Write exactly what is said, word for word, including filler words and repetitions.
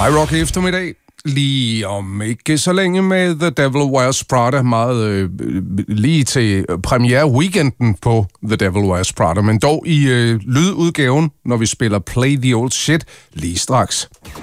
iRock eftermiddag. Lige om ikke så længe med The Devil Wears Prada, meget øh, lige til premiere-weekenden på The Devil Wears Prada, men dog i øh, lydudgaven, når vi spiller Play the Old Shit lige straks.